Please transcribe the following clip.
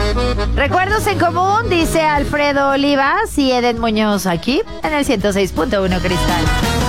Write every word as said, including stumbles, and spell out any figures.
Recuerdos en común, dice Alfredo Olivas y Eden Muñoz aquí en el ciento seis punto uno Cristal.